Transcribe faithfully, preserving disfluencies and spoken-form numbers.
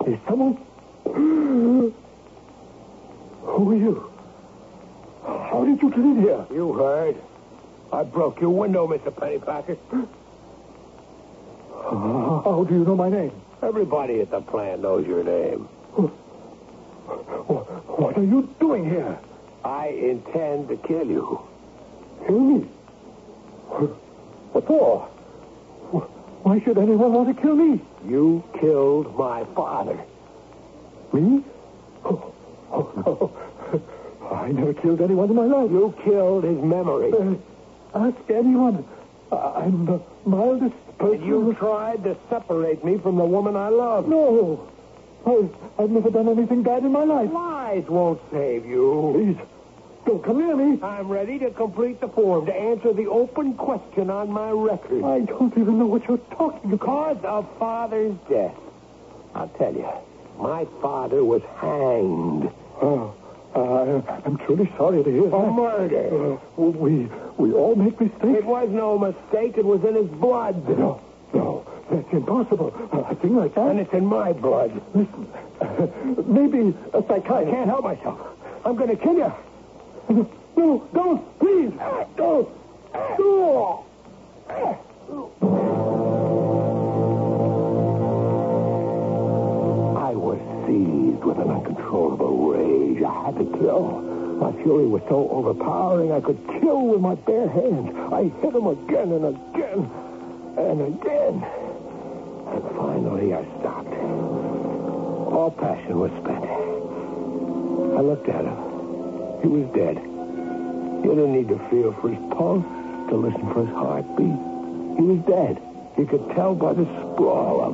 Is someone... Who are you? How did you get in here? You heard. I broke your window, Mister Pennypacker. How do you know my name? Everybody at the plant knows your name. What are you doing here? I intend to kill you. Kill me? What for? Why should anyone want to kill me? You killed my father. Me? Oh, oh no. I never killed anyone in my life. You killed his memory. Uh, ask anyone. I'm the mildest person. And you tried to separate me from the woman I love. No. I, I've never done anything bad in my life. Lies won't save you. Please, don't come near me. I'm ready to complete the form to answer the open question on my record. I don't even know what you're talking about. Cause of father's death. I'll tell you, my father was hanged. Oh, uh, I'm truly sorry to hear For that. murder. Uh, we we all make mistakes. It was no mistake. It was in his blood. No, no, that's impossible. Uh, a thing like that. And it's in my blood. Listen, uh, maybe a psychiatrist. I can't help myself. I'm going to kill you. No, don't, please. Don't. No. I was seized with an uncontrollable rage. I had to kill. My fury was so overpowering I could kill with my bare hands. I hit him again and again and again. And finally I stopped. All passion was spent. I looked at him. He was dead. You didn't need to feel for his pulse, to listen for his heartbeat. He was dead. You could tell by the sprawl of